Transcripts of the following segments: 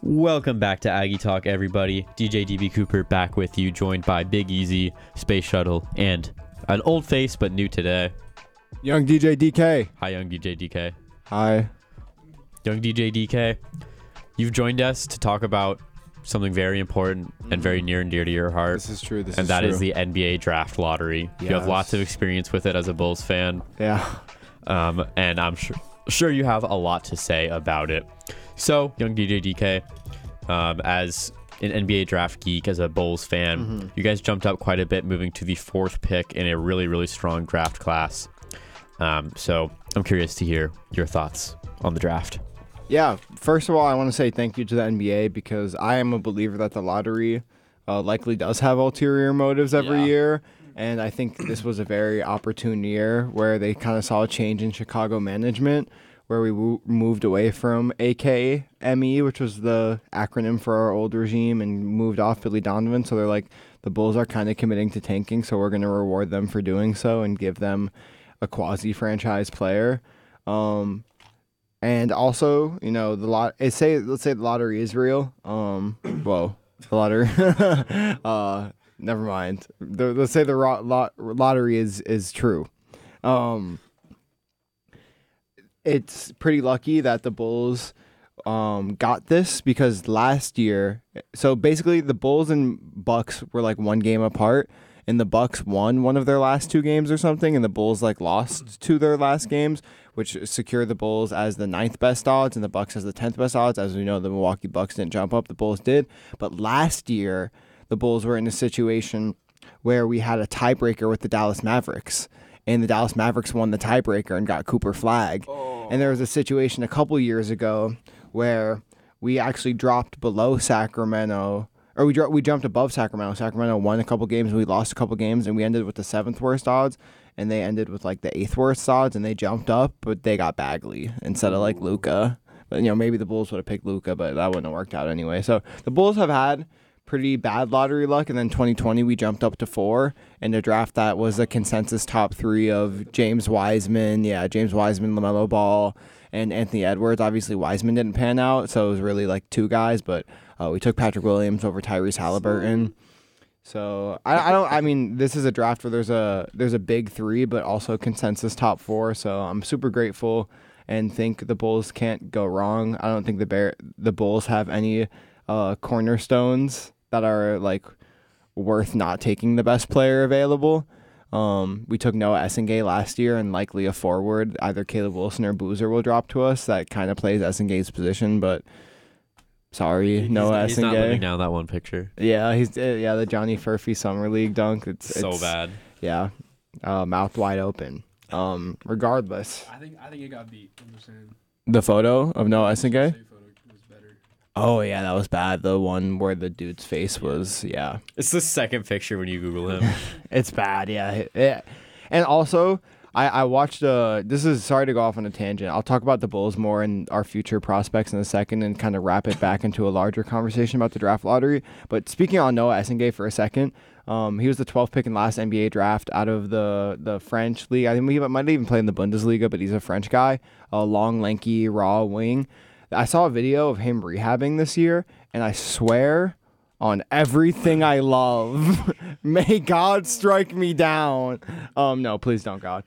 Welcome back to Aggie Talk, everybody. DJ DB Cooper back with you, joined by Big Easy, Space Shuttle, and an old face but new today. Young DJ DK. Hi, Young DJ DK. Hi. Young DJ DK, you've joined us to talk about something very important and very near and dear to your heart. This is true. And that is the NBA draft lottery. Yes. You have lots of experience with it as a Bulls fan. Yeah. And I'm sure you have a lot to say about it. So, Young DJ DK, as an NBA draft geek, as a Bulls fan, you guys jumped up quite a bit, moving to the 4th pick in a really, really strong draft class. So I'm curious to hear your thoughts on the draft. Yeah. First of all, I want to say thank you to the NBA because I am a believer that the lottery likely does have ulterior motives every year. And I think this was a very opportune year where they kind of saw a change in Chicago management, where we moved away from AKME, which was the acronym for our old regime, and moved off Billy Donovan. So they're like, the Bulls are kind of committing to tanking, so we're going to reward them for doing so and give them a quasi-franchise player. And also, you know, let's say the lottery is real. The lottery. Never mind. Let's say the lottery is true. It's pretty lucky that the Bulls got this because last year, so basically the Bulls and Bucks were like one game apart, and the Bucks won one of their last 2 games or something, and the Bulls like lost 2 of their last games, which secured the Bulls as the 9th best odds and the Bucks as the 10th best odds. As we know, the Milwaukee Bucks didn't jump up, the Bulls did. But last year, the Bulls were in a situation where we had a tiebreaker with the Dallas Mavericks, and the Dallas Mavericks won the tiebreaker and got Cooper Flag. And there was a situation a couple years ago where we actually dropped below Sacramento, or we jumped above Sacramento. Sacramento won a couple games, and we lost a couple games, and we ended with the 7th worst odds, and they ended with like the 8th worst odds, and they jumped up, but they got Bagley instead of like Luka. But you know, maybe the Bulls would have picked Luka, but that wouldn't have worked out anyway. So the Bulls have had pretty bad lottery luck, and then 2020 we jumped up to 4 in a draft that was a consensus top 3 of James Wiseman, LaMelo Ball, and Anthony Edwards. Obviously Wiseman didn't pan out, so it was really like 2 guys, but we took Patrick Williams over Tyrese Halliburton. So I mean, this is a draft where there's a big 3, but also consensus top 4. So I'm super grateful and think the Bulls can't go wrong. I don't think the Bulls have any cornerstones that are like worth not taking the best player available. We took Noah Essengay last year, and likely a forward, either Caleb Wilson or Boozer will drop to us. That kind of plays Essengay's position, but sorry, Noah Essengay. He's not living down that one picture. Yeah, the Johnny Furphy Summer League dunk. It's so bad. Yeah, mouth wide open. Regardless, I think it got beat. I'm just saying. The photo of Noah Essengay. Photo was better. Oh yeah, that was bad. The one where the dude's face was, yeah. It's the second picture when you Google him. It's bad, yeah. And also, I watched, sorry to go off on a tangent. I'll talk about the Bulls more and our future prospects in a second and kind of wrap it back into a larger conversation about the draft lottery. But speaking on Noah Essengay for a second, he was the 12th pick in last NBA draft out of the French league. I think he might even play in the Bundesliga, but he's a French guy, a long, lanky, raw wing. I saw a video of him rehabbing this year, and I swear on everything I love, may God strike me down. No, please don't, God.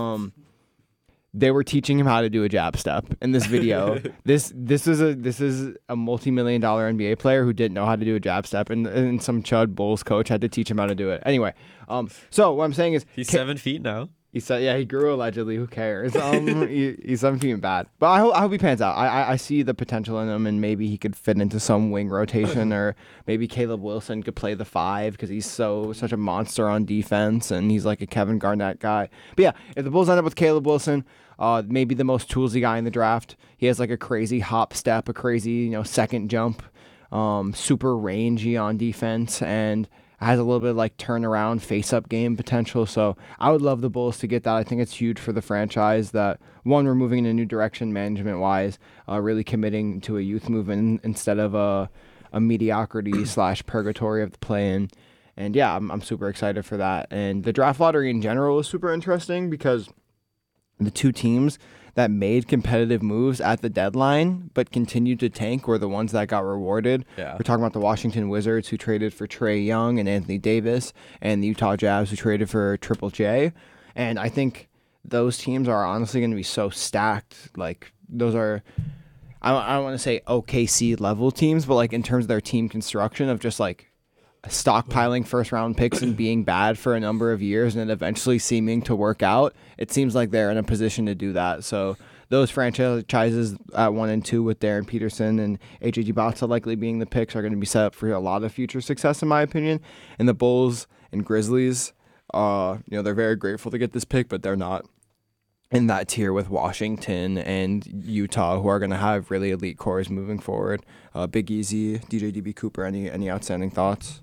They were teaching him how to do a jab step in this video. This is a multi-million-dollar NBA player who didn't know how to do a jab step, and some chud Bulls coach had to teach him how to do it. Anyway, so what I'm saying is He's 7 feet now. he said, yeah, he grew allegedly. Who cares? He's 7 feet and bad, but I hope he pans out. I see the potential in him, and maybe he could fit into some wing rotation, or maybe Caleb Wilson could play the 5 because he's such a monster on defense, and he's like a Kevin Garnett guy. But yeah, if the Bulls end up with Caleb Wilson, maybe the most toolsy guy in the draft. He has like a crazy hop step, a crazy second jump, super rangy on defense, and has a little bit of like turnaround face-up game potential. So I would love the Bulls to get that. I think it's huge for the franchise that, one, we're moving in a new direction management-wise, really committing to a youth movement instead of a mediocrity / purgatory of the play-in. And yeah, I'm super excited for that. And the draft lottery in general is super interesting because the two teams that made competitive moves at the deadline but continued to tank were the ones that got rewarded. Yeah. We're talking about the Washington Wizards, who traded for Trae Young and Anthony Davis, and the Utah Jazz, who traded for Triple J. And I think those teams are honestly going to be so stacked. Like, those are, I don't want to say OKC level teams, but like in terms of their team construction of just like stockpiling first round picks and being bad for a number of years and then eventually seeming to work out, it seems like they're in a position to do that. So those franchises at 1 and 2 with Darren Peterson and AJ Ibaka likely being the picks are going to be set up for a lot of future success, in my opinion. And the Bulls and Grizzlies, they're very grateful to get this pick, but they're not in that tier with Washington and Utah, who are going to have really elite cores moving forward. Big Easy, DJ DB Cooper, any outstanding thoughts?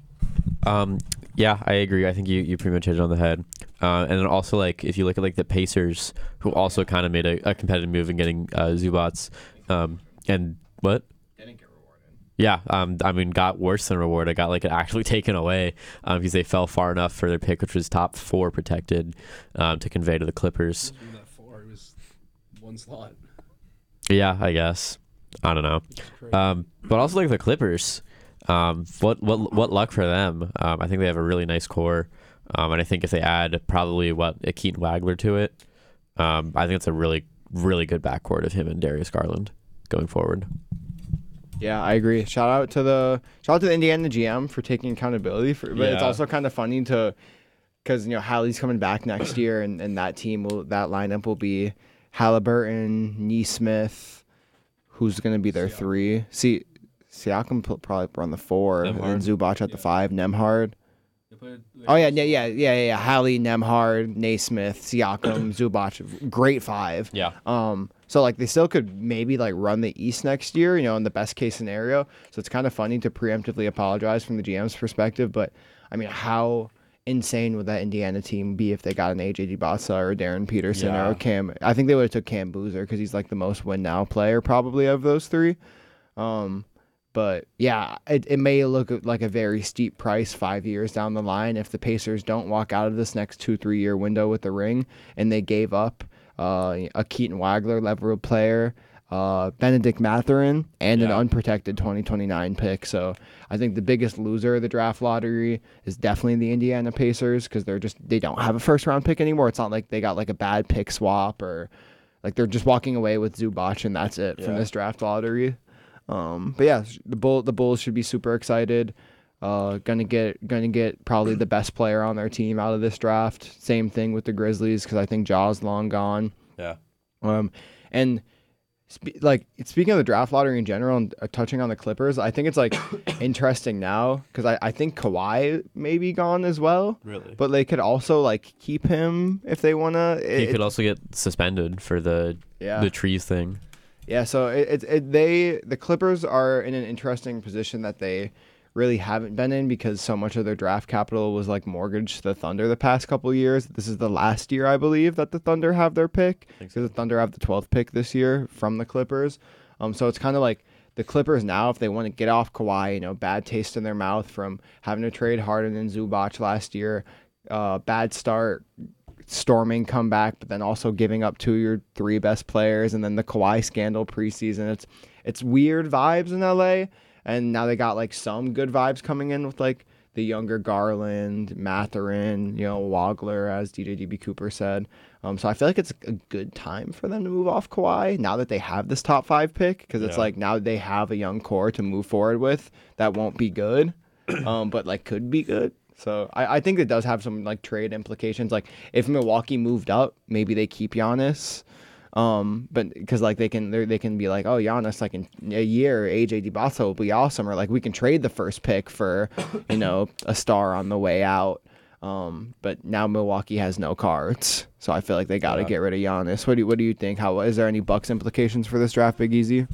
Yeah, I agree. I think you pretty much hit it on the head. And then also, like, if you look at like the Pacers, who also kind of made a competitive move in getting Zubats, and what? Didn't get rewarded. Yeah, I mean, got worse than rewarded. Got like it actually taken away because they fell far enough for their pick, which was top 4 protected, to convey to the Clippers. It wasn't that far. It was one slot. Yeah, I guess. I don't know. But also like the Clippers. What luck for them. I think they have a really nice core. And I think if they add probably a Keaton Wagler to it, I think it's a really, really good backcourt of him and Darius Garland going forward. Yeah, I agree. Shout out to the Indiana GM for taking accountability for, but it's Yeah. also kind of funny because Hallie's coming back next year, and that lineup will be Halliburton, Nesmith, who's going to be their 3. Siakam probably run the 4, and then Zubac at the 5, Nemhard. Oh yeah. Hallie, Nemhard, Naismith, Siakam, Zubac, great 5. Yeah. So like they still could maybe like run the East next year, in the best case scenario. So it's kind of funny to preemptively apologize from the GM's perspective, but I mean, how insane would that Indiana team be if they got an AJ Ibaka or Darren Peterson or Cam? I think they would have took Cam Boozer because he's like the most win now player probably of those 3. But yeah, it may look like a very steep price 5 years down the line if the Pacers don't walk out of this next 2-3 year window with the ring and they gave up a Keaton Wagler level player, Benedict Mathurin, and an unprotected 2029 pick. So I think the biggest loser of the draft lottery is definitely the Indiana Pacers because they don't have a first round pick anymore. It's not like they got like a bad pick swap or like they're just walking away with Zubac and that's it from this draft lottery. But yeah, the Bulls should be super excited. Gonna get probably the best player on their team out of this draft. Same thing with the Grizzlies because I think Jaw's long gone. Yeah. And speaking of the draft lottery in general and touching on the Clippers, I think it's like interesting now because I think Kawhi may be gone as well. Really? But they could also like keep him if they wanna. He could also get suspended for the trees thing. Yeah, so the Clippers are in an interesting position that they really haven't been in because so much of their draft capital was like mortgaged to the Thunder the past couple of years. This is the last year, I believe, that the Thunder have their pick because the Thunder have the 12th pick this year from the Clippers. So it's kind of like the Clippers now, if they want to get off Kawhi, bad taste in their mouth from having to trade Harden and Zubac last year, bad start, storming comeback, but then also giving up 2 of your 3 best players, and then the Kawhi scandal preseason. It's weird vibes in LA, and now they got like some good vibes coming in with like the younger Garland, Mathurin, Wagler, as DJ DB Cooper said. So I feel like it's a good time for them to move off Kawhi now that they have this top 5 pick because it's like now they have a young core to move forward with that won't be good, but like could be good. So I think it does have some like trade implications. Like if Milwaukee moved up, maybe they keep Giannis. But because like they can be like, oh, Giannis, like in a year, AJ Ibaka will be awesome, or like we can trade the first pick for a star on the way out. But now Milwaukee has no cards, so I feel like they got to get rid of Giannis. What do you think? How is there any Bucks implications for this draft, Big Easy?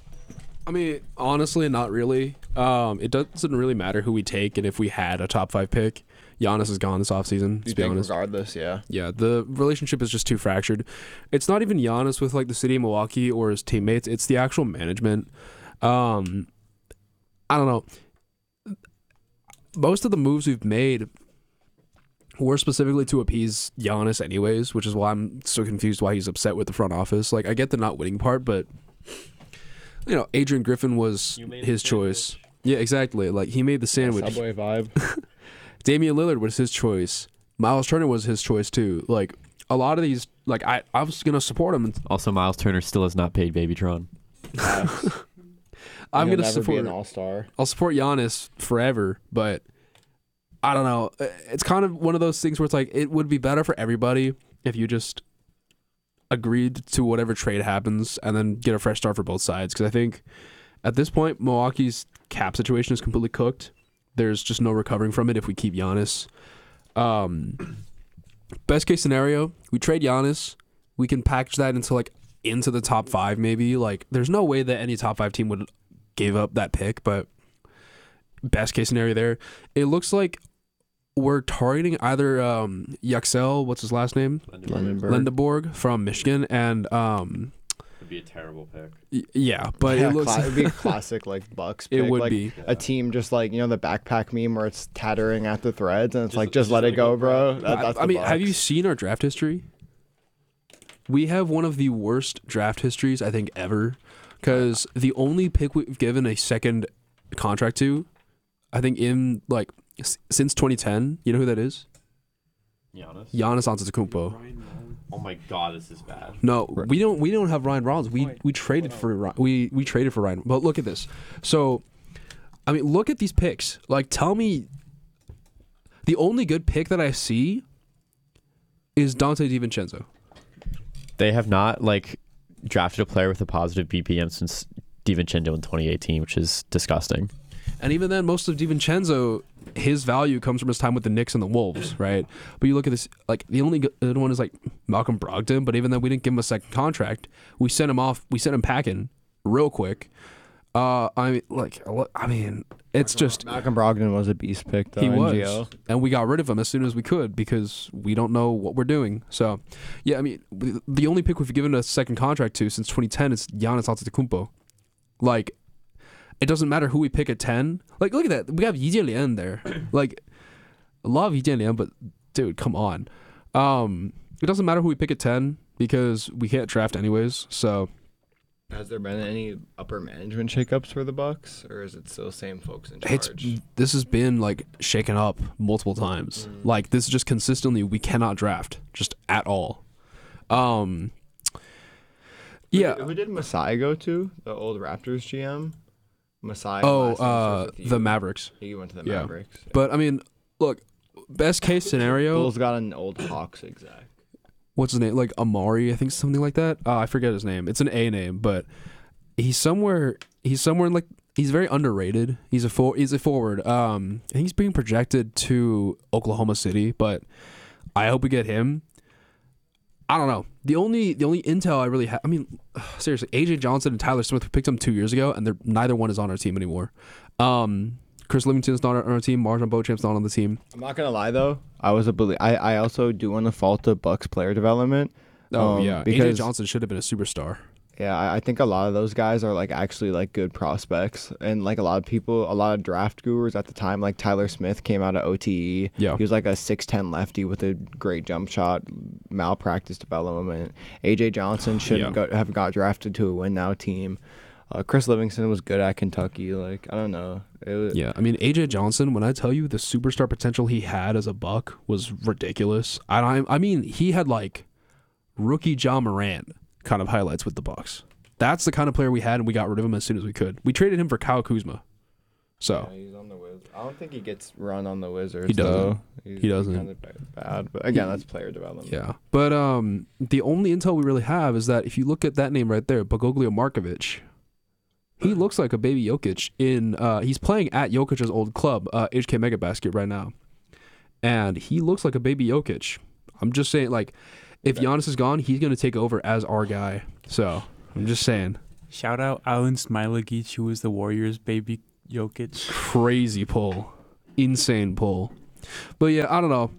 I mean, honestly, not really. It doesn't really matter who we take, and if we had a top 5 pick, Giannis is gone this offseason. You think regardless, yeah. Yeah, the relationship is just too fractured. It's not even Giannis with like the city of Milwaukee or his teammates. It's the actual management. I don't know. Most of the moves we've made were specifically to appease Giannis anyways, which is why I'm so confused why he's upset with the front office. Like, I get the not winning part, but, you know, Adrian Griffin was his choice. Yeah, exactly. Like, he made the sandwich. Subway vibe. Damian Lillard was his choice. Miles Turner was his choice, too. Like, a lot of these, like, I was going to support him. Also, Miles Turner still has not paid Babytron. I'm going to Be support an all-star. I'll support Giannis forever, but I don't know. It's kind of one of those things where it's like it would be better for everybody if you just agreed to whatever trade happens and then get a fresh start for both sides. Because I think at this point, Milwaukee's cap situation is completely cooked. There's just no recovering from it if we keep Giannis. Best case scenario, we trade Giannis. We can package that into the top 5 maybe. Like, there's no way that any top 5 team would give up that pick, but best case scenario there. It looks like we're targeting either Yaxel, what's his last name? Lendeborg from Michigan, and It'd be a terrible pick. yeah, but it looks it'd be a classic like Bucks pick. it would like, be. a team just like, you know, the backpack meme where it's tattering at the threads and it's like just let it go, bro. That's I the mean, Bucks. have you seen our draft history? We have one of the worst draft histories I think ever, because the only pick we've given a second contract to, I think in like since 2010. You know who that is? Giannis. Giannis Antetokounmpo. Oh my God, this is bad. No, we don't have Ryan Rollins. We traded for we traded for Ryan. But look at this. So, I mean, look at these picks. Like, tell me, the only good pick that I see is Dante DiVincenzo. They have not drafted a player with a positive BPM since DiVincenzo in 2018, which is disgusting. And even then, most of DiVincenzo, his value comes from his time with the Knicks and the Wolves, right? But you look at this, like, the only good one is, like, Malcolm Brogdon, but even then, we didn't give him a second contract. We sent him packing real quick. I mean, it's just... Malcolm Brogdon was a beast pick, though. He was. NGL. And we got rid of him as soon as we could because we don't know what we're doing. So, yeah, I mean, the only pick we've given a second contract to since 2010 is Giannis Antetokounmpo. Like, it doesn't matter who we pick at 10. Like, look at that. We have Yi Jianlian there. Like, I love Yi Jianlian, but, dude, come on. It doesn't matter who we pick at 10 because we can't draft anyways. So, Has there been any upper management shakeups for the Bucks, or is it still same folks in charge? this has been, like, shaken up multiple times. Like, this is just consistently, we cannot draft just at all. Yeah. Who did Masai go to? The old Raptors GM? Masai. last name starts with The U. Mavericks. He went to the Yeah. Mavericks. But I mean, look, best case scenario. Bulls got an old Hawks exec. What's his name? Like Amari, I think something like that. I forget his name. It's an A name, but he's somewhere in like he's very underrated. He's a forward. I think he's being projected to Oklahoma City, but I hope we get him. I don't know. The only intel I really have, I mean, seriously, AJ Johnson and Tyler Smith, we picked them 2 years ago, and neither one is on our team anymore. Chris Livingston's not on our team. Marjon Beauchamp's not on the team. I'm not gonna lie though. I also do want to fault the Bucks player development. Yeah, AJ because Johnson should have been a superstar. yeah, I think a lot of those guys are like actually like good prospects, and like a lot of draft gurus at the time, like Tyler Smith came out of OTE. Yeah. He was like a 6'10" lefty with a great jump shot, malpractice development. AJ Johnson shouldn't have got drafted to a win now team. Chris Livingston was good at Kentucky. Like, I don't know. Yeah, I mean, AJ Johnson, when I tell you the superstar potential he had as a Buck was ridiculous. I mean, he had like rookie John Morant kind of highlights with the Bucks. That's the kind of player we had, and we got rid of him as soon as we could. We traded him for Kyle Kuzma. So yeah, he's on the Wizards. I don't think he gets run on the Wizards. He doesn't. Though. He doesn't. Kind of bad, but again, that's player development. yeah, but the only intel we really have is that if you look at that name right there, Bogoglio Markovic, he looks like a baby Jokic he's playing at Jokic's old club, HK Mega Basket right now. And he looks like a baby Jokic. I'm just saying, like, if Giannis is gone, he's going to take over as our guy. So, I'm just saying. Shout out Alan Smilagic, who is the Warriors' baby Jokic. Crazy pull. Insane pull. But yeah, I don't know.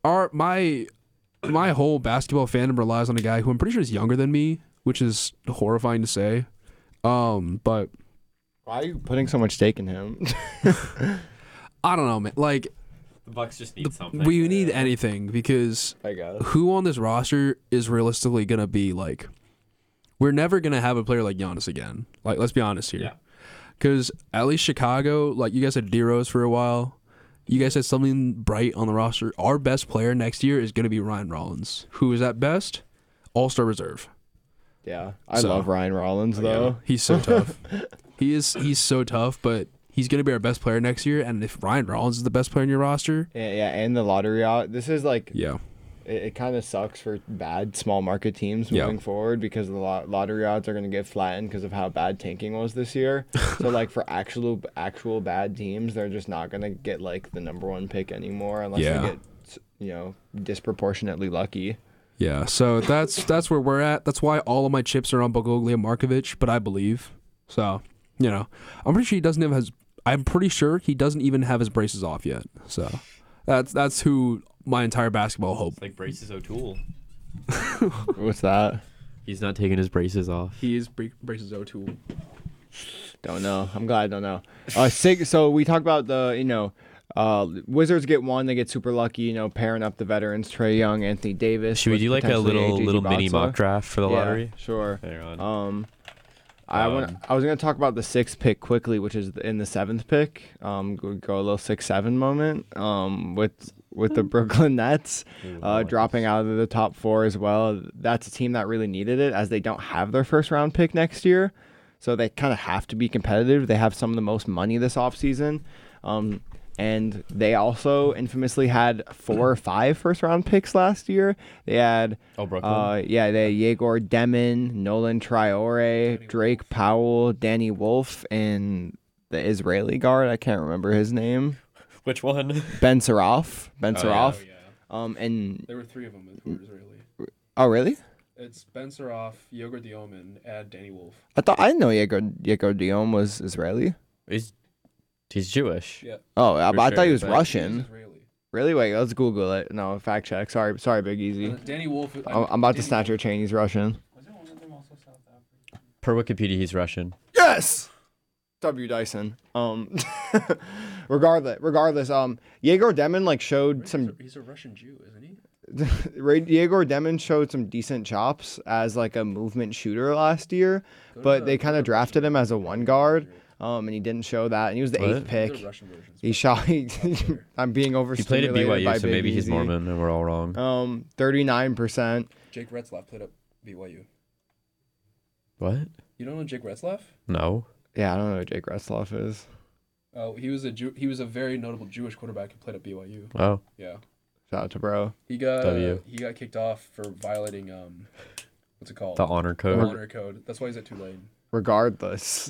My whole basketball fandom relies on a guy who I'm pretty sure is younger than me, which is horrifying to say. But Why are you putting so much stake in him? I don't know, man. Like, The Bucks just need something. we need anything because I guess. who on this roster is realistically gonna be like? We're never gonna have a player like Giannis again. Like, let's be honest here. Yeah. Because at least Chicago, like you guys had D-Rose for a while. You guys had something bright on the roster. Our best player next year is going to be Ryan Rollins, who is at best All-Star reserve. Yeah, I So- love Ryan Rollins though. He's so tough. He's so tough, but he's going to be our best player next year. And if Ryan Rollins is the best player in your roster, Yeah, and the lottery out. This is like yeah, it kind of sucks for bad small market teams Yeah. moving forward because the lottery odds are going to get flattened because of how bad tanking was this year. So like for actual bad teams, they're just not going to get like the number one pick anymore unless Yeah. they get disproportionately lucky. yeah. So that's where we're at. That's why all of my chips are on Bogoglia Markovic, but I believe so. I'm pretty sure he doesn't have his. I'm pretty sure he doesn't even have his braces off yet. So that's who my entire basketball hope. It's like Braces O'Toole. What's that? He's not taking his braces off. He is braces O'Toole. Don't know. I'm glad I don't know. So we talked about the Wizards get one. They get super lucky. Pairing up the veterans, Trae Young, Anthony Davis. Should we with do like a potentially little AJ mini Ibaka. mock draft for the Yeah, lottery? Sure. Hang on. I was gonna talk about the 6th pick quickly, which is in the 7th pick. Go a little 6-7 moment. With the Brooklyn Nets dropping out of the top 4 as well. That's a team that really needed it, as they don't have their first round pick next year, so they kind of have to be competitive. They have some of the most money this offseason. And they also infamously had 4 or 5 first round picks last year. They had Brooklyn. they had Yegor Demon, Nolan Traore, Drake Powell, Danny Wolf, and the Israeli guard. I can't remember his name. Which one? Ben Saraf. yeah. And There were 3 of them who were Israeli. oh really? It's Ben Saraf, Yogurt Dioman, and Danny Wolf. I didn't know Yegor Diom was Israeli. He's Jewish. Yeah. Oh, For but I thought he sure, was but- Russian. Israeli. Really? Wait, let's Google it. No, fact check. Sorry, Big Easy. Danny Wolf. I'm about to snatch your chain. He's Russian. Per Wikipedia, he's Russian. Yes. W Dyson. Regardless. Yegor Demon showed some. He's a Russian Jew, isn't he? Yegor Demon showed some decent chops as a movement shooter last year, but they kind of drafted him as a 1 guard. And he didn't show that, and he was the 8th pick. He shot. I'm being overstimulated. He played at by BYU, so Big maybe he's Easy. Mormon, and we're all wrong. 39%. Jake Retzlaff played at BYU. What? You don't know Jake Retzlaff? No. Yeah, I don't know who Jake Retzloff is. Oh, he was a very notable Jewish quarterback who played at BYU. Oh. Yeah. Shout out to bro. He got W. he got kicked off for violating what's it called? The honor The code. honor code. That's why he's at Tulane. Regardless.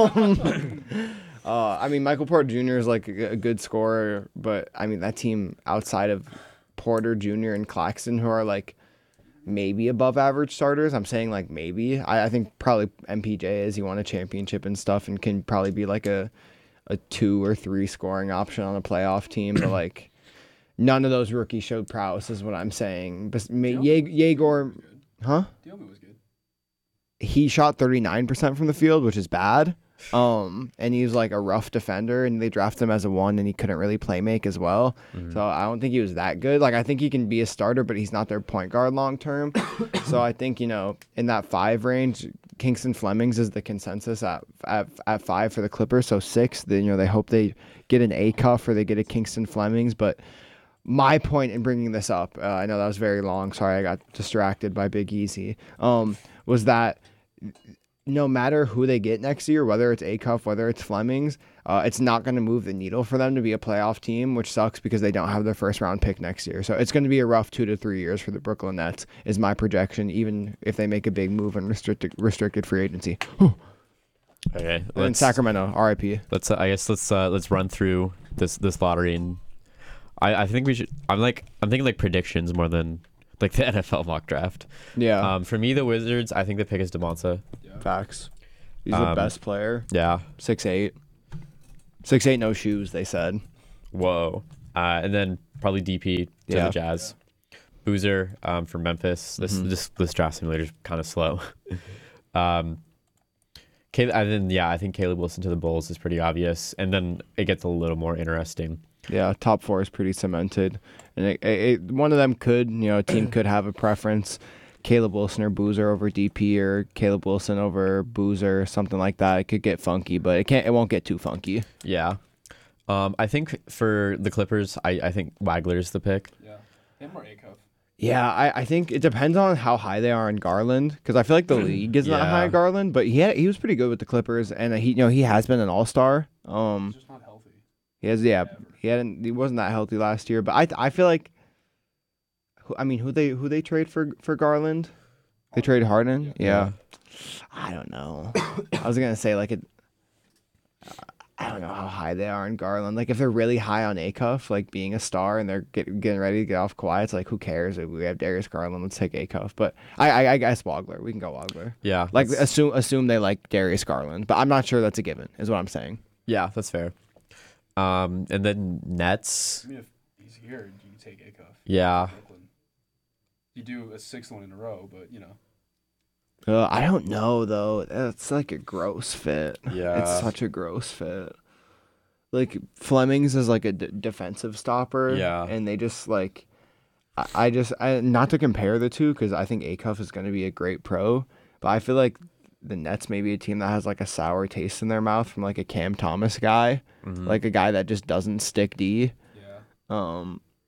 Michael Porter Jr. is a good scorer, but that team outside of Porter Jr. and Claxton, who are maybe above average starters. I'm saying maybe. I think probably MPJ is. He won a championship and stuff, and can probably be a 2 or 3 scoring option on a playoff team, but none of those rookies showed prowess, is what I'm saying. But Yegor, huh? Diomi was good. He shot 39% from the field, which is bad. And he's a rough defender, and they drafted him as a 1, and he couldn't really play make as well. So I don't think he was that good. I think he can be a starter, but he's not their point guard long term. So I think, in that 5 range, Kingston Flemings is the consensus at 5 for the Clippers. So 6, then they hope they get an A cuff or they get a Kingston Flemings. But my point in bringing this up, I know that was very long. Sorry, I got distracted by Big Easy. Was that no matter who they get next year, whether it's A-Cuff, whether it's Flemings, it's not going to move the needle for them to be a playoff team, which sucks because they don't have their first round pick next year. So it's going to be a rough 2 to 3 years for the Brooklyn Nets, is my projection, even if they make a big move in restricted free agency. Okay. And Sacramento, RIP. Let's run through this lottery, and I think we should. I'm thinking predictions more than the NFL mock draft. Yeah, For me, the Wizards, I think the pick is DeMonta. facts. He's the best player. Yeah. 6'8". 6'8", no shoes, they said. Whoa. And then probably DP to Yeah. the Jazz. Boozer from Memphis. This draft simulator is kind of slow. I think Caleb Wilson to the Bulls is pretty obvious, and then it gets a little more interesting. Yeah, top 4 is pretty cemented, and one of them could, a team could have a preference. Caleb Wilson or Boozer over DP, or Caleb Wilson over Boozer, something like that. It could get funky, but it won't get too funky. Yeah. I think for the Clippers, I think Wagler's the pick. Yeah. Him or Acuff? Yeah, I think it depends on how high they are in Garland, because I feel like the league is not Yeah. high in Garland, but he was pretty good with the Clippers, and he has been an all-star. He's just not healthy. He wasn't that healthy last year, but I feel like, who they trade for Garland? They trade Harden. Yeah. I don't know. I was gonna say I don't know how high they are in Garland. Like if they're really high on Acuff, like being a star, and they're getting ready to get off Kawhi, it's like who cares if we have Darius Garland? Let's take Acuff. But I guess Wagler. We can go Wagler. Yeah. Like assume they like Darius Garland, but I'm not sure that's a given. Is what I'm saying. Yeah, that's fair. And then Nets. I mean, if he's here, you can take Acuff. Yeah. Brooklyn. You do a 6th one in a row, but I don't know though. That's like a gross fit. Yeah. It's such a gross fit. Like Fleming's is like a defensive stopper. Yeah. And they just like, I not to compare the two, because I think Acuff is going to be a great pro, but I feel like the Nets may be a team that has like a sour taste in their mouth from like a Cam Thomas guy, like a guy that just doesn't stick D. yeah.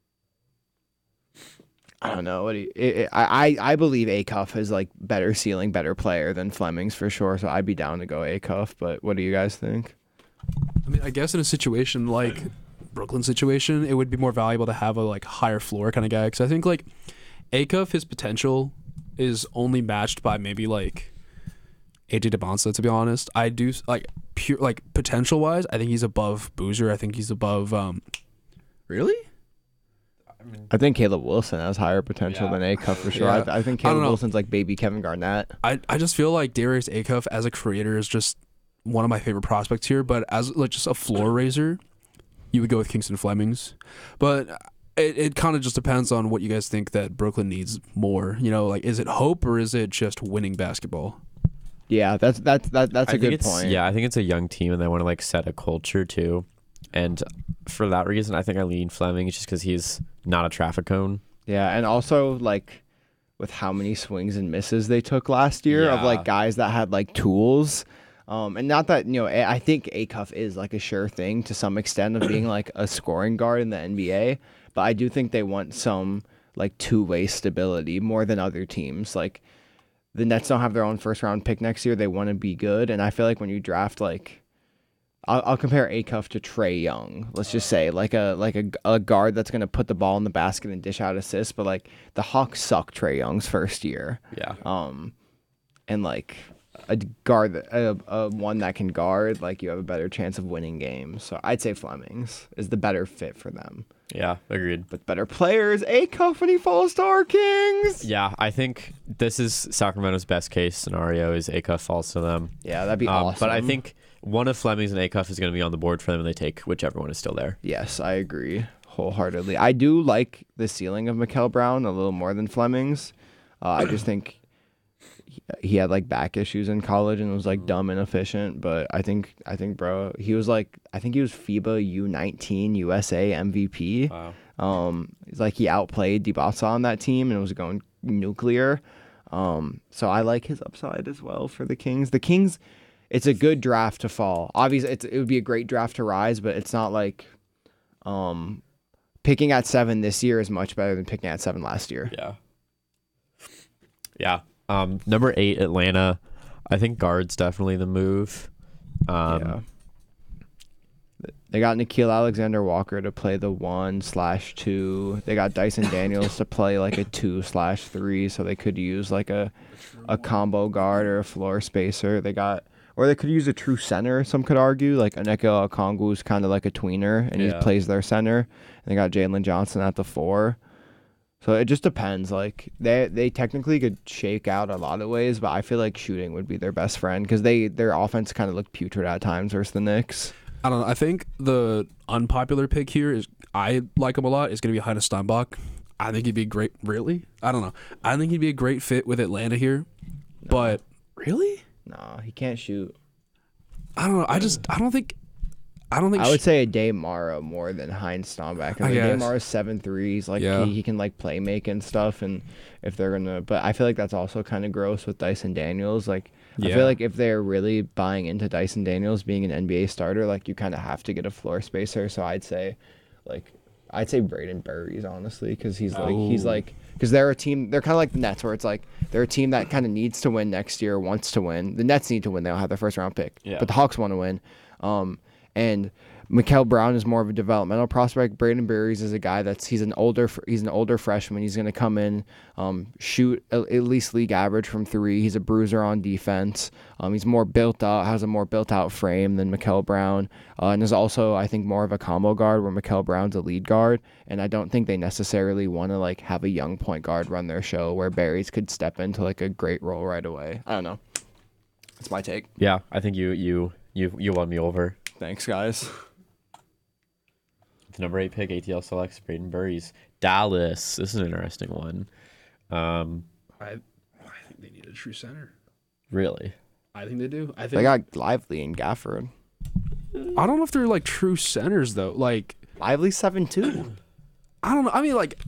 I don't know. I believe Acuff is like better ceiling, better player than Fleming's for sure. So I'd be down to go Acuff. But what do you guys think? I mean, I guess in a situation like Brooklyn situation, it would be more valuable to have a like higher floor kind of guy. Because I think like Acuff, his potential is only matched by maybe like AJ DeBonsa. To be honest, I do like pure like potential wise. I think he's above Boozer. I think he's above. Really? I think Caleb Wilson has higher potential than Acuff for sure. Yeah. I think I don't Caleb know. Wilson's like baby Kevin Garnett. I just feel like Darius Acuff as a creator is just one of my favorite prospects here. But as like just a floor raiser, you would go with Kingston Flemings. But it kind of just depends on what you guys think that Brooklyn needs more. Like is it hope or is it just winning basketball? Yeah, that's a good it's, point. Yeah, I think it's a young team and they want to like set a culture too. And for that reason, I think I lean Fleming just because he's not a traffic cone. Yeah, and also like with how many swings and misses they took last year of Yeah. like guys that had like tools. And not that, I think Acuff is like a sure thing to some extent of being like a scoring guard in the NBA, but I do think they want some like two-way stability more than other teams. Like the Nets don't have their own first round pick next year. They want to be good, and I feel like when you draft like I'll compare Acuff to Trae Young. Let's just say like a guard that's gonna put the ball in the basket and dish out assists. But like the Hawks suck Trae Young's first year. Yeah. And like a guard, one that can guard, like you have a better chance of winning games. So I'd say Fleming's is the better fit for them. Yeah, agreed. But better players, Acuff when he falls to our Kings. Yeah, I think this is Sacramento's best case scenario is Acuff falls to them. Yeah, that'd be awesome. But I think one of Fleming's and Acuff is going to be on the board for them and they take whichever one is still there. Yes, I agree wholeheartedly. I do like the ceiling of Mikal Brown a little more than Fleming's. I just think he had like back issues in college and was like dumb and inefficient. But I think bro, he was like, I think he was FIBA U19 USA MVP. Wow. It's like he outplayed Dibasa on that team and was going nuclear. So I like his upside as well for the Kings. The Kings, it's a good draft to fall. Obviously, it would be a great draft to rise, but it's not like picking at 7 this year is much better than picking at 7 last year. Yeah. Yeah. Number 8, Atlanta. I think guard's definitely the move. Yeah. They got Nickeil Alexander-Walker to play the 1/2. They got Dyson Daniels to play like a 2/3, so they could use like a combo guard or a floor spacer. Or they could use a true center, some could argue. Like Onyeka Okongwu's kind of like a tweener, and he plays their center. And they got Jalen Johnson at the 4. So it just depends. Like they technically could shake out a lot of ways, but I feel like shooting would be their best friend because their offense kind of looked putrid at times versus the Knicks. I don't know. I think the unpopular pick here is I like him a lot. Is going to be Heine Steinbach. I think he'd be great. Really? I don't know. I think he'd be a great fit with Atlanta here. But really? No, he can't shoot. I don't know. I don't think. I would say a Daymara more than Heinz Stomback. I guess. Daymara's 7'3". He's like Yeah. he can like play make and stuff, and if they're gonna, but I feel like that's also kind of gross with Dyson Daniels. Like I Yeah. feel like if they're really buying into Dyson Daniels being an NBA starter, like you kind of have to get a floor spacer. So I'd say Braden Burries honestly, because he's like because they're a team. They're kind of like the Nets, where it's like they're a team that kind of needs to win next year, wants to win. The Nets need to win; they don't have their first round pick, but the Hawks want to win. And Mikael Brown is more of a developmental prospect. Braden Burries is a guy he's an older freshman. He's going to come in, shoot at least league average from 3. He's a bruiser on defense. He's more built out, has a more built out frame than Mikael Brown, and is also I think more of a combo guard where Mikael Brown's a lead guard. And I don't think they necessarily want to like have a young point guard run their show where Burries could step into like a great role right away. I don't know. That's my take. Yeah, I think you won me over. Thanks, guys. The number 8 pick, ATL selects Braden Burries. Dallas. This is an interesting one. I think they need a true center. Really? I think they do. I think They got Lively and Gafford. I don't know if they're like true centers though. Like Lively 7'2". I don't know. I mean, like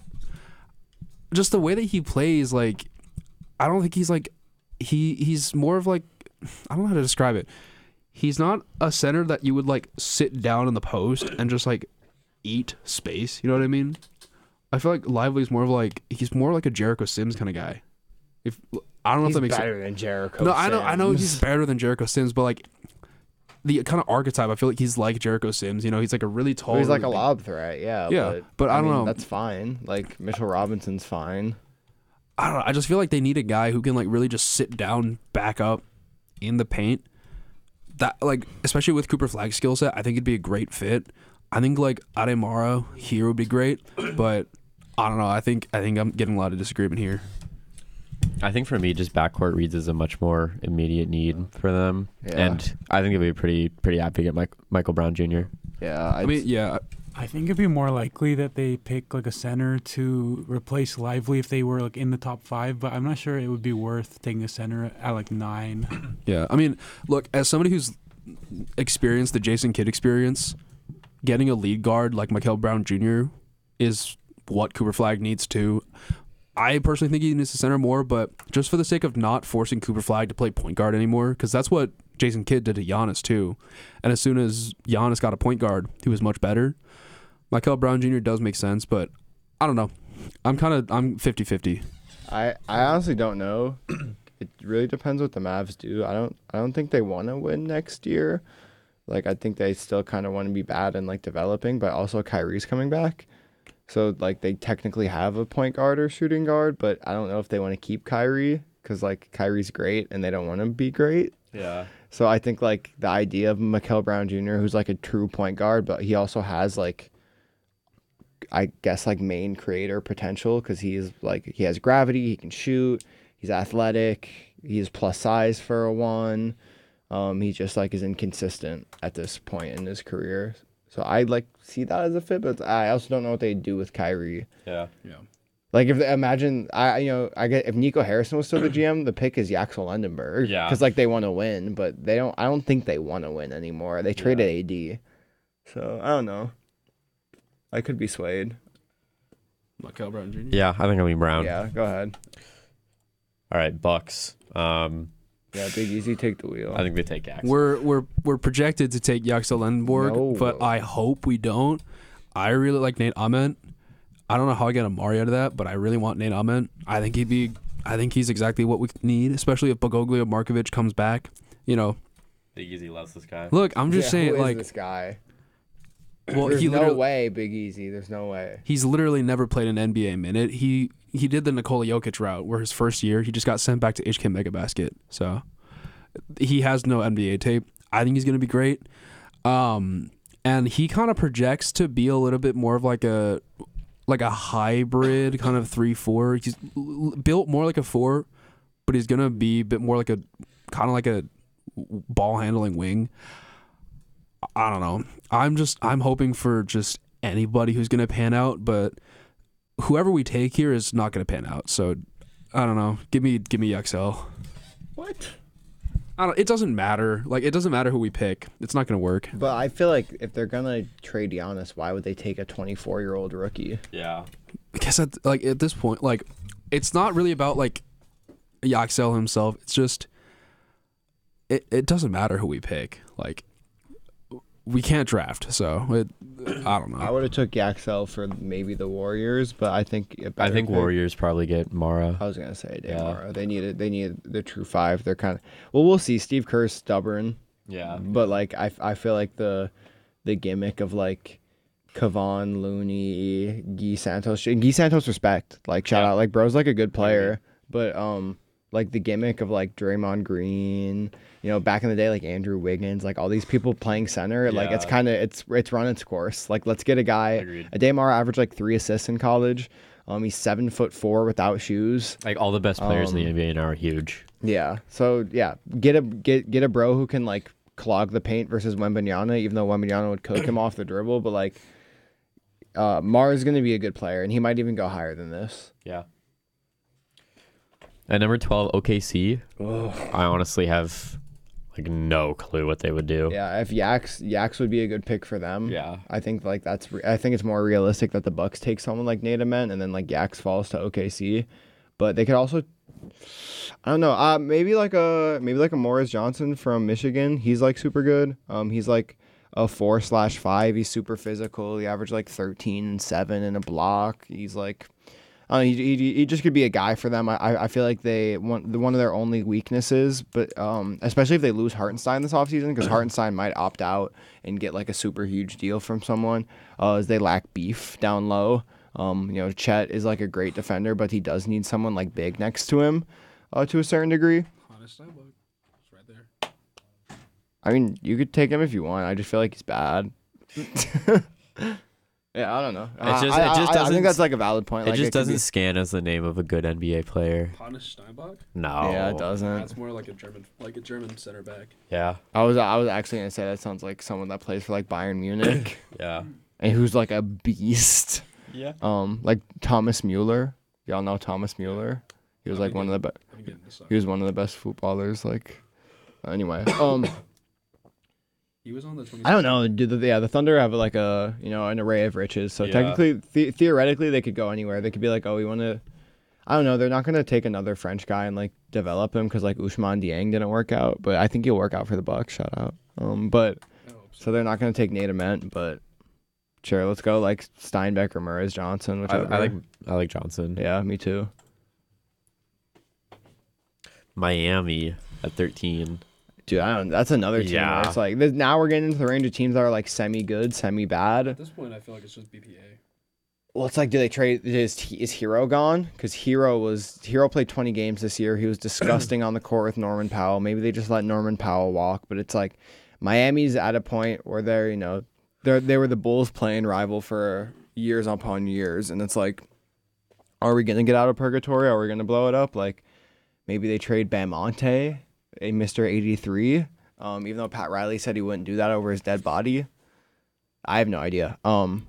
just the way that he plays. Like I don't think he's like he's more of like I don't know how to describe it. He's not a center that you would like sit down in the post and just like eat space. You know what I mean? I feel like Lively's more of like he's more like a Jericho Sims kind of guy. If I don't know if that makes sense. better than Jericho. No, I know he's better than Jericho Sims, but like the kind of archetype, I feel like he's like Jericho Sims. You know, he's like a really tall. He's like a really lob threat, yeah. Yeah, but I don't know. That's fine. Like Mitchell Robinson's fine. I don't know. I just feel like they need a guy who can like really just sit down, back up in the paint. That like especially with Cooper Flag's skill set, I think it'd be a great fit. I think like Ademara here would be great, but I don't know. I think I'm getting a lot of disagreement here. I think for me, just backcourt reads is a much more immediate need for them, Yeah. and I think it'd be pretty happy to get Michael Brown Jr. Yeah, I mean, yeah, I think it'd be more likely that they pick like a center to replace Lively if they were like in the top 5, but I'm not sure it would be worth taking a center at like 9. yeah. I mean, look, as somebody who's experienced the Jason Kidd experience, getting a lead guard like Mikael Brown Jr. is what Cooper Flag needs to. I personally think he needs to center more, but just for the sake of not forcing Cooper Flag to play point guard anymore, because that's what Jason Kidd did to Giannis too. And as soon as Giannis got a point guard, he was much better. Mikael Brown Jr. does make sense, but I don't know. I'm 50-50. I honestly don't know. It really depends what the Mavs do. I don't think they want to win next year. Like I think they still kind of want to be bad and like developing, but also Kyrie's coming back. So like they technically have a point guard or shooting guard, but I don't know if they want to keep Kyrie because like Kyrie's great and they don't want to be great. Yeah. So I think like the idea of Mikael Brown Jr., who's like a true point guard, but he also has like, I guess like main creator potential because he has gravity, he can shoot, he's athletic, he's plus size for a 1. He just like is inconsistent at this point in his career. So I like see that as a fit, but I also don't know what they do with Kyrie. Yeah. Like if I get if Nico Harrison was still the GM, the pick is Yaxel Lendenberg. Yeah. Because like they want to win, but they don't. I don't think they want to win anymore. They traded AD, so I don't know. I could be swayed. Mikael Brown Jr. Yeah, I think I'll be Brown. Yeah, go ahead. All right, Bucks. Yeah, Big Easy, take the wheel. I think they take Axe. We're projected to take Yaxel Lendenborg, No. but I hope we don't. I really like Nate Ament. I don't know how I get Amari out of that, but I really want Nate Ament. I think he's exactly what we need, especially if Bogoglio Markovic comes back. You know, Big Easy loves this guy. look, I'm just saying, who is like, this guy. well, There's he no literally, way, Big Easy. There's no way. he's literally never played an NBA minute. He did the Nikola Jokic route, where his first year he just got sent back to HK Megabasket. So he has no NBA tape. I think he's gonna be great. And he kind of projects to be a little bit more of like a hybrid kind of 3-4. He's built more like a 4, but he's gonna be a bit more like a kind of like a ball handling wing. I don't know. I'm hoping for just anybody who's gonna pan out, but whoever we take here is not gonna pan out. So I don't know. Give me XL. What? I don't. It doesn't matter. Like it doesn't matter who we pick. It's not gonna work. But I feel like if they're gonna trade Giannis, why would they take a 24-year-old rookie? Yeah. I guess at this point, like it's not really about like Yaxel himself. It's just it doesn't matter who we pick. Like we can't draft, so I don't know. I would have took Yaxel for maybe the Warriors, but I think Warriors probably get Mara. I was gonna say Yeah. Demara. They need the true five. They're kind of we'll see. Steve Kerr's stubborn, Yeah. but like I feel like the gimmick of like Kevon Looney, Guy Santos respect. Like shout out, like bro's like a good player, but like the gimmick of like Draymond Green, you know, back in the day like Andrew Wiggins, like all these people playing center, like it's Yeah. kind of it's run its course. Like let's get a guy. Agreed. Ademar averaged like 3 assists in college. He's 7'4" without shoes. Like all the best players in the NBA now are huge. Yeah. So yeah, get a bro who can like clog the paint versus Wembanyama, even though Wembanyama would cook him off the dribble. But like, Mara's gonna be a good player, and he might even go higher than this. Yeah. At number 12, OKC. I honestly have like no clue what they would do. Yeah, if Yaks would be a good pick for them. Yeah. I think like I think it's more realistic that the Bucks take someone like Nate Ament and then like Yaks falls to OKC, but they could also, I don't know, maybe like a Morris Johnson from Michigan. He's like super good. He's like a 4/5. He's super physical. He averaged like 13 and 7 in a block. He's like, I don't know, he just could be a guy for them. I feel like they want one of their only weaknesses, but especially if they lose Hartenstein this offseason, because Hartenstein might opt out and get like a super huge deal from someone, is they lack beef down low. You know, Chet is like a great defender, but he does need someone like big next to him, to a certain degree. Honest Steinbach. It's right there. I mean, you could take him if you want. I just feel like he's bad. Yeah, I don't know. It just I doesn't- think that's like a valid point. It Like, just could doesn't be- scan as the name of a good NBA player. Hannes Steinbach. No. Yeah, it doesn't. That's more like a German center back. Yeah. I was actually gonna say that sounds like someone that plays for like Bayern Munich Yeah. and who's like a beast. Yeah. Like Thomas Mueller. Y'all know Thomas Mueller. He was like one of the he was one of the best footballers. Like, anyway. He was on the 20. I don't know. The Thunder have like a an array of riches. So Yeah. technically, theoretically, they could go anywhere. They could be like, oh, we want to. I don't know. They're not gonna take another French guy and like develop him because like Ousmane Dieng didn't work out, but I think he'll work out for the Bucks. Shout out. But so they're not gonna take Nate Ament, but sure, let's go like Steinbeck or Murray Johnson, whichever. I like Johnson. Yeah, me too. Miami at 13. Dude, that's another team. Yeah. Where it's like now we're getting into the range of teams that are like semi good, semi bad. At this point, I feel like it's just BPA. Well, it's like, do they trade? Is Hero gone? Because Hero played 20 games this year. He was disgusting on the court with Norman Powell. Maybe they just let Norman Powell walk. But it's like Miami's at a point where they were the Bulls playing rival for years upon years, and it's like, are we gonna get out of purgatory? Are we gonna blow it up? Like maybe they trade Bamonte, a Mr. 83. Even though Pat Riley said he wouldn't do that over his dead body. I have no idea.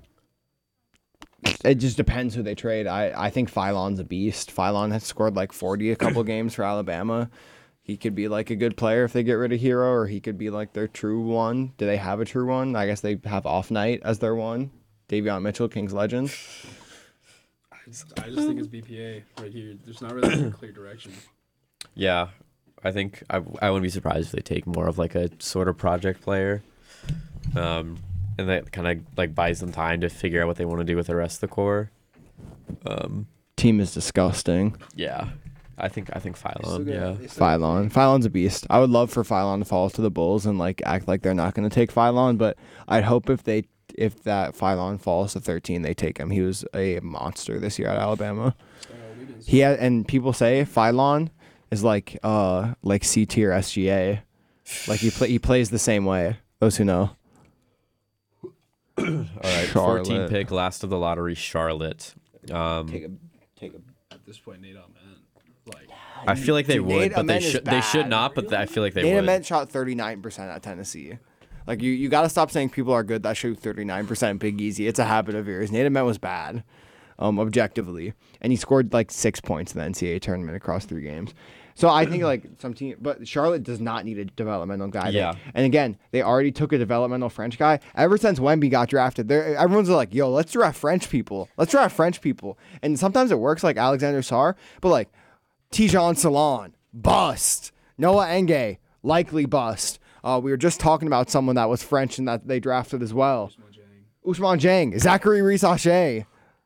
It just depends who they trade. I think Philon's a beast. Philon has scored like 40 a couple games for Alabama. He could be like a good player if they get rid of Hero, or he could be like their true one. Do they have a true one? I guess they have Off Night as their one. Davion Mitchell, Kings legend. I just think it's BPA right here. There's not really a clear direction. Yeah. I think I wouldn't be surprised if they take more of like a sort of project player. And that kind of like buys them time to figure out what they want to do with the rest of the core. Team is disgusting. Yeah. I think Philon, yeah. Philon's a beast. I would love for Philon to fall to the Bulls and like act like they're not going to take Philon, but I'd hope if that Philon falls to 13, they take him. He was a monster this year at Alabama. And people say Philon is like C tier SGA. Like he plays the same way. Those who know. All right, Charlotte. 14 pick, last of the lottery, Charlotte. Take a. At this point, Nate Ament. Like, I feel like they Dude, would, Nate but Ament is they should bad. not. But I feel like they Nate would. Ament shot 39% at Tennessee. Like you got to stop saying people are good that shoot 39% Big Easy. It's a habit of yours. Nate Ament was bad, objectively, and he scored like 6 points in the NCAA tournament across 3 games. So I think like some team, but Charlotte does not need a developmental guy. Yeah. And again, they already took a developmental French guy. Ever since Wemby got drafted, everyone's like, "Yo, let's draft French people. Let's draft French people." And sometimes it works, like Alexander Sarr, but like Tijon Salon, bust. Noah Enge, likely bust. We were just talking about someone that was French and that they drafted as well. Ousmane Dieng, Zachary Risache.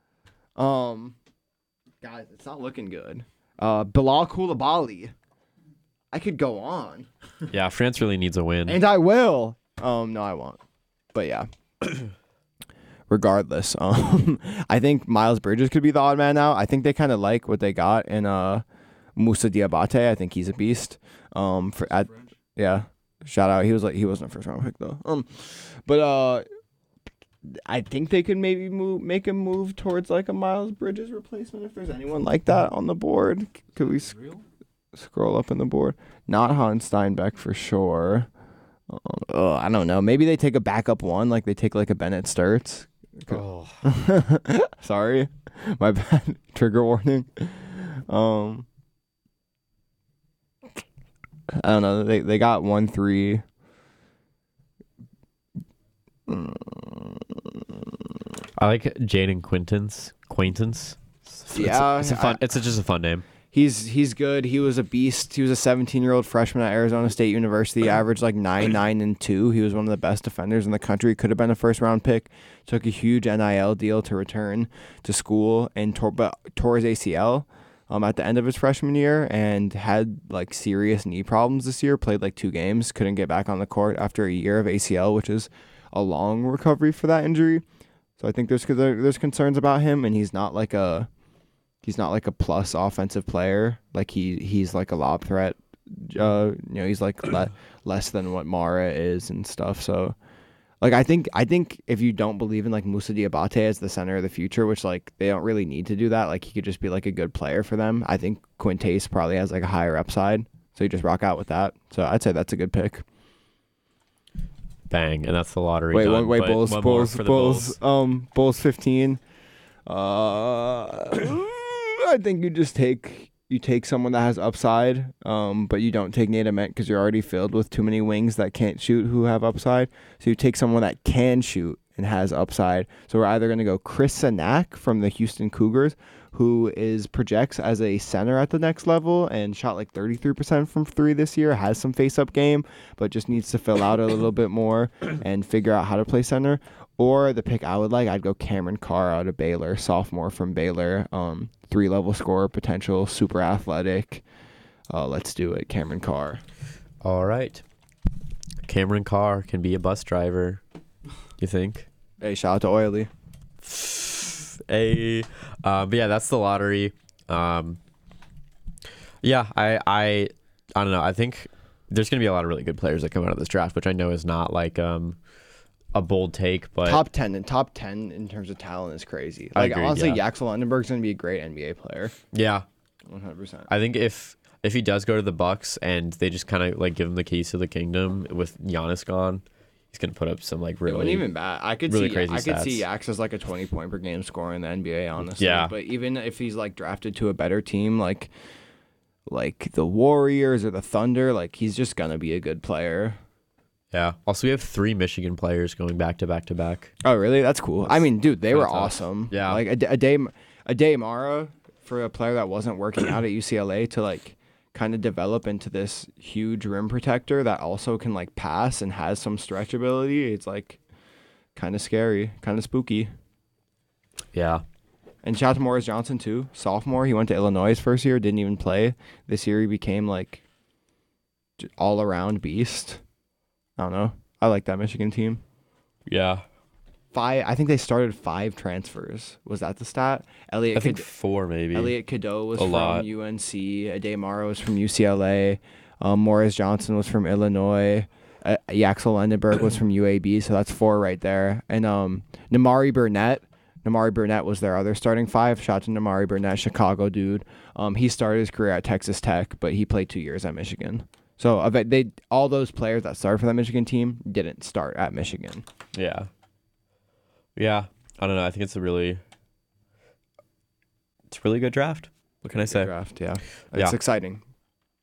Guys, it's not looking good. Bilal Koulibaly. I could go on. Yeah, France really needs a win. And I will. No, I won't. But yeah. Regardless, I think Miles Bridges could be the odd man out. I think they kind of like what they got in Moussa Diabate. I think he's a beast. Yeah. Shout out. He wasn't a first round pick though. But I think they could maybe make a move towards like a Miles Bridges replacement if there's anyone like that on the board. Could we scroll up in the board? Not Hans Steinbeck for sure. I don't know. Maybe they take a backup one, like they take like a Bennett Sturts. Oh. Sorry, my bad. Trigger warning. I don't know. They got 1-3. I like Jaden Quaintance. Yeah, it's a fun. It's just a fun name. He's good. He was a beast. He was a 17-year-old freshman at Arizona State University. Averaged like 9-9-2. He was one of the best defenders in the country. Could have been a first-round pick. Took a huge NIL deal to return to school and tore his ACL at the end of his freshman year and had like serious knee problems this year. Played like 2 games. Couldn't get back on the court after a year of ACL, which is a long recovery for that injury. So I think there's concerns about him, and he's not like a plus offensive player. Like he's like a lob threat. He's like less than what Mara is and stuff. So like I think if you don't believe in like Moussa Diabate as the center of the future, which like they don't really need to do that, like he could just be like a good player for them. I think Quintace probably has like a higher upside. So you just rock out with that. So I'd say that's a good pick. Bang, and that's the lottery. Wait, done, wait, but Bulls, one more Bulls, for the Bulls, Bulls 15. I think you take someone that has upside, but you don't take Nate Ament because you're already filled with too many wings that can't shoot who have upside. So you take someone that can shoot and has upside. So we're either going to go Chris Sanak from the Houston Cougars, who projects as a center at the next level and shot like 33% from 3 this year, has some face-up game, but just needs to fill out a little bit more and figure out how to play center. Or the pick I would like, I'd go Cameron Carr out of Baylor, sophomore from Baylor, 3-level scorer potential, super athletic. Let's do it, Cameron Carr. All right. Cameron Carr can be a bus driver. You think? Hey, shout out to Oily. But yeah, that's the lottery. Yeah, I don't know. I think there's gonna be a lot of really good players that come out of this draft, which I know is not like a bold take, but top 10 in terms of talent is crazy. Like agreed, honestly, yeah. Yaxel Lundenberg's gonna be a great NBA player. Yeah, 100%. I think if he does go to the Bucks and they just kind of like give him the keys to the kingdom with Giannis gone, he's gonna put up some like It really wasn't even bad. I could really see crazy I could see stats. Yax as like a 20-point per game scorer in the NBA, honestly. Yeah. But even if he's like drafted to a better team like the Warriors or the Thunder, like he's just gonna be a good player. Yeah. Also, we have 3 Michigan players going back to back to back. Oh, really? That's cool. I mean, dude, they were kinda tough. awesome. Yeah. Like a day Mara for a player that wasn't working out at UCLA to like kind of develop into this huge rim protector that also can like pass and has some stretch ability. It's like kind of scary, kind of spooky. Yeah. And shout out to Morris Johnson too. Sophomore, he went to Illinois his first year, didn't even play. This year he became like all around beast. I don't know. I like that Michigan team. Yeah. I think they started 5 transfers. Was that the stat? I think 4 maybe. Elliot Cadeau was A from lot. UNC. Ade Mara was from UCLA. Morris Johnson was from Illinois. Yaxel Lundenberg was from UAB. So that's 4 right there. And Namari Burnett. Namari Burnett was their other starting 5. Shout out to Namari Burnett, Chicago dude. He started his career at Texas Tech, but he played 2 years at Michigan. So I bet all those players that started for that Michigan team didn't start at Michigan. Yeah. Yeah. I don't know. I think it's a really good draft. What can I say? Draft, yeah. Yeah. It's exciting.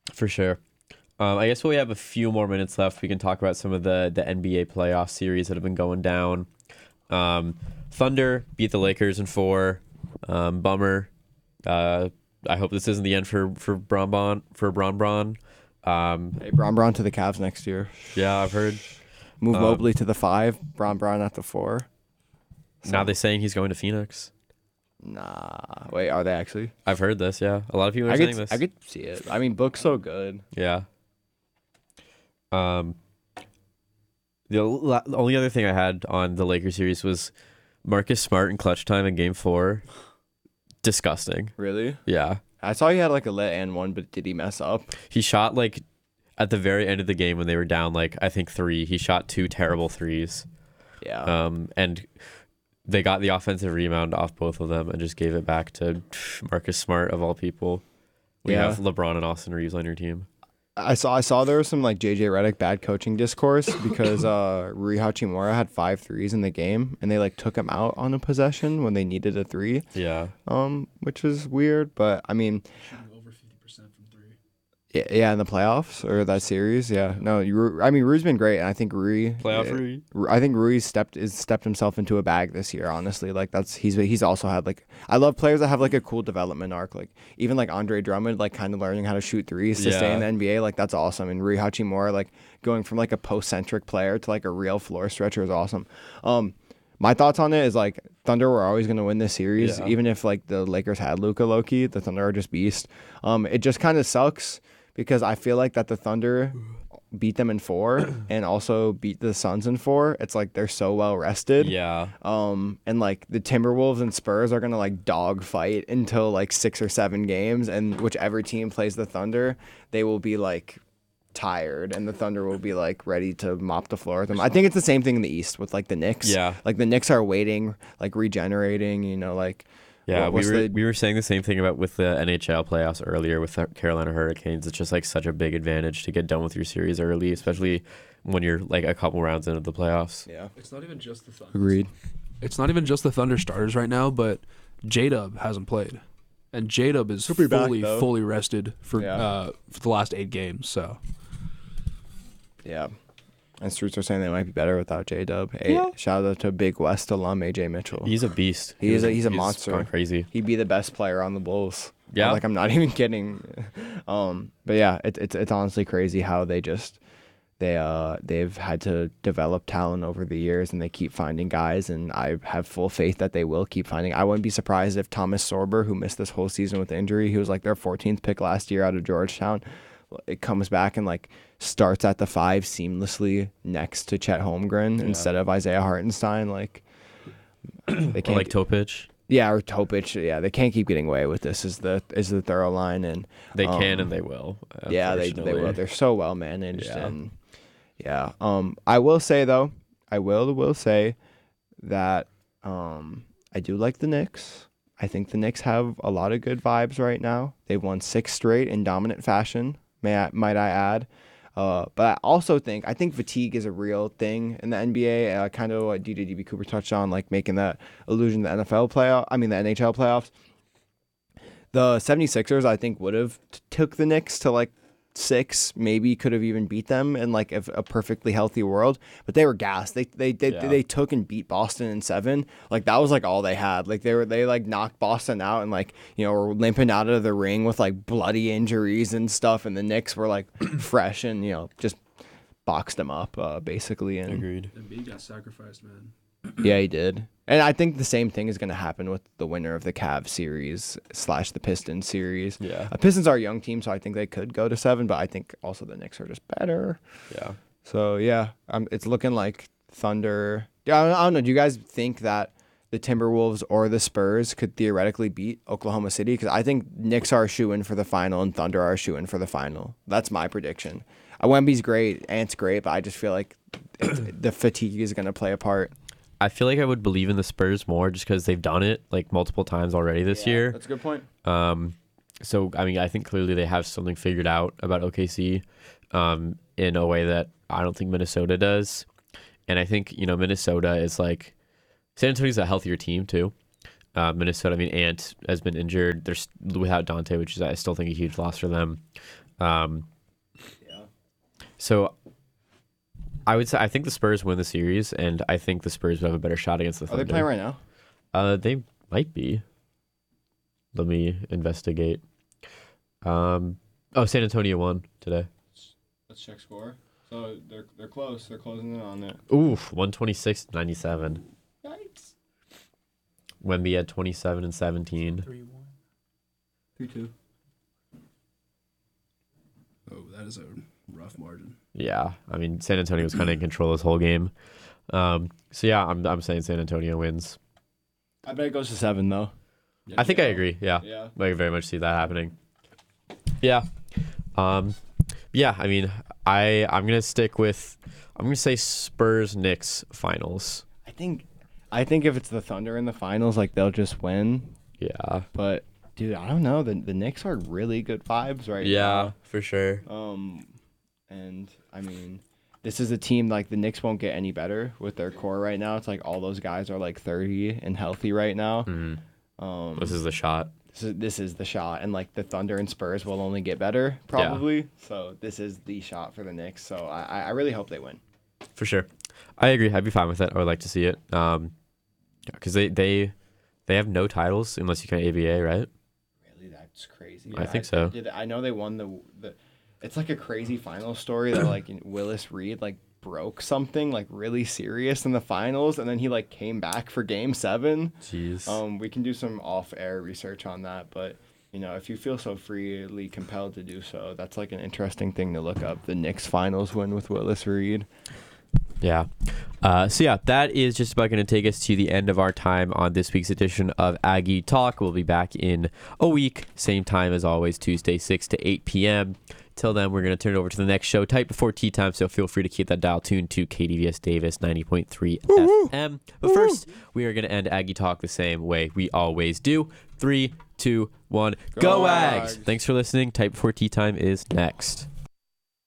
For sure. I guess we have a few more minutes left. We can talk about some of the NBA playoff series that have been going down. Thunder beat the Lakers in 4. Bummer. I hope this isn't the end for Bron. Hey, Bron to the Cavs next year. Yeah, I've heard. Move Mobley to the 5. Bron at the 4. Now they're saying he's going to Phoenix. Nah. Wait, are they actually? I've heard this. Yeah, a lot of people are saying this. I could see it. I mean, Book's so good. Yeah. The only other thing I had on the Lakers series was Marcus Smart in clutch time in Game 4. Disgusting. Really? Yeah. I saw he had like a lit and one, but did he mess up? He shot like at the very end of the game when they were down like I think 3. He shot 2 terrible threes. Yeah. And they got the offensive rebound off both of them and just gave it back to Marcus Smart of all people. We Yeah. have LeBron and Austin Reeves on your team. I saw there was some like JJ Redick bad coaching discourse because Rui Hachimura had 5 threes in the game and they like took him out on a possession when they needed a 3. Yeah. Which was weird, but I mean, Shooting over 50% from 3. yeah, in the playoffs or that series, yeah. No, I mean Rui's been great, and I think Rui I think Rui stepped himself into a bag this year. Honestly, like he's also had like I love players that have like a cool development arc. Like even like Andre Drummond, like kind of learning how to shoot threes to stay in the NBA. Like that's awesome. And Rui Hachimura, like going from like a post-centric player to like a real floor stretcher is awesome. My thoughts on it is like Thunder were always going to win this series, even if like the Lakers had Luka Loki. The Thunder are just beast. It just kind of sucks because I feel like that the Thunder beat them in 4 and also beat the Suns in 4. It's like they're so well rested. Yeah. And like the Timberwolves and Spurs are gonna like dog fight until like 6 or 7 games, and whichever team plays the Thunder, they will be like tired, and the Thunder will be like ready to mop the floor with them. I think it's the same thing in the East with like the Knicks. Yeah. Like the Knicks are waiting, like regenerating. You know, like Yeah, what's we were saying the same thing about with the NHL playoffs earlier with the Carolina Hurricanes. It's just like such a big advantage to get done with your series early, especially when you're like a couple rounds into the playoffs. Yeah. It's not even just the Thunder. Agreed. It's not even just the Thunder starters right now, but J-Dub hasn't played. And J-Dub is He'll be back, though. fully rested for Yeah. for the last 8 games. So Yeah. And Streets are saying they might be better without J-Dub. Hey, shout out to Big West alum AJ Mitchell. He's a beast. He's a monster. Gone crazy. He'd be the best player on the Bulls. Yeah. Like I'm not even kidding. But yeah, it's honestly crazy how they've had to develop talent over the years, and they keep finding guys, and I have full faith that they will keep finding. I wouldn't be surprised if Thomas Sorber, who missed this whole season with injury, he was like their 14th pick last year out of Georgetown, it comes back and like starts at the 5 seamlessly next to Chet Holmgren instead of Isaiah Hartenstein. Like they Or can't like Topic. Yeah, or Topic. Yeah, they can't keep getting away with this. Is the thorough line, and They can and they will. yeah, they unfortunately. will. They're so well managed, Yeah. and yeah. I will say though, I will say that I do like the Knicks. I think the Knicks have a lot of good vibes right now. They've won 6 straight in dominant fashion. Might I add? But I also think fatigue is a real thing in the NBA. Kind of what DB Cooper touched on, like making that allusion to the NHL playoffs. The 76ers, I think, would have took the Knicks to like 6, maybe could have even beat them in like a perfectly healthy world. But they were gassed. They took and beat Boston in 7. Like that was like all they had. Like they like knocked Boston out and like, you know, were limping out of the ring with like bloody injuries and stuff. And the Knicks were like fresh and, you know, just boxed them up basically. And Agreed. Embiid got sacrificed, man. yeah, he did. And I think the same thing is going to happen with the winner of the Cavs series / the Pistons series. Yeah. Pistons are a young team, so I think they could go to 7, but I think also the Knicks are just better. Yeah. So, yeah, it's looking like Thunder. Yeah, I don't know. Do you guys think that the Timberwolves or the Spurs could theoretically beat Oklahoma City? Because I think Knicks are a shoo-in for the final and Thunder are a shoo-in for the final. That's my prediction. Wemby's great, Ant's great, but I just feel like the fatigue is going to play a part. I feel like I would believe in the Spurs more just because they've done it like multiple times already this year. That's a good point. So, I mean, I think clearly they have something figured out about OKC in a way that I don't think Minnesota does. And I think, you know, Minnesota is like, San Antonio's a healthier team too. Minnesota, I mean, Ant has been injured. They're without Dante, which is I still think a huge loss for them. So I would say I think the Spurs win the series, and I think the Spurs would have a better shot against the Are Thunder. they playing right now? They might be. Let me investigate. San Antonio won today. Let's check score. So they're close. They're closing in on it. Oof, 126-97. Yikes. Wemby had 27 and 17. 3-1. 3-2. Oh, that is a rough margin. Yeah, I mean San Antonio was kind of in control this whole game. So yeah, I'm saying San Antonio wins. I bet it goes to 7 though. I think I agree. Yeah, Yeah. I very much see that happening. Yeah, yeah. I mean, I'm gonna say Spurs Knicks finals. I think if it's the Thunder in the finals, like they'll just win. Yeah. But dude, I don't know. The Knicks are really good vibes right now. Yeah, for sure. And I mean, this is a team like the Knicks won't get any better with their core right now. It's like all those guys are like 30 and healthy right now. This is the shot. This is the shot, and like the Thunder and Spurs will only get better probably. So this is the shot for the Knicks. So I really hope they win. For sure. I agree. I'd be fine with it. I would like to see it. Because they have no titles unless you count ABA, right? Really, that's crazy. I think so. I know they won the. It's like a crazy final story that like Willis Reed like broke something like really serious in the finals, and then he like came back for Game 7. Jeez. We can do some off-air research on that, but you know, if you feel so freely compelled to do so, that's like an interesting thing to look up. The Knicks finals win with Willis Reed. Yeah. So yeah, that is just about going to take us to the end of our time on this week's edition of Aggie Talk. We'll be back in a week, same time as always, Tuesday, 6 to 8 p.m. Till then, we're going to turn it over to the next show, tight before tea time, so feel free to keep that dial tuned to KDVS Davis 90.3 FM. But first, we are going to end Aggie Talk the same way we always do. 3, 2, 1, go Ags! Thanks for listening. Tight before tea time is next.